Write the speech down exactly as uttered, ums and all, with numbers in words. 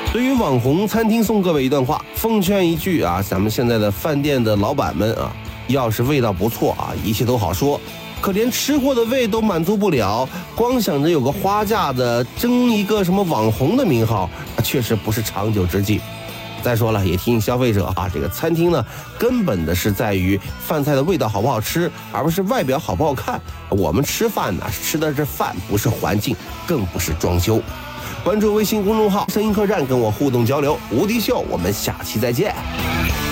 对于网红餐厅送各位一段话，奉劝一句啊，咱们现在的饭店的老板们啊，要是味道不错啊，一切都好说。可连吃货的胃都满足不了，光想着有个花架子争一个什么网红的名号，确实不是长久之计。再说了，也提醒消费者啊，这个餐厅呢，根本的是在于饭菜的味道好不好吃，而不是外表好不好看。我们吃饭呢，吃的是饭，不是环境，更不是装修。关注微信公众号“声音客栈”，跟我互动交流。无敌秀，我们下期再见。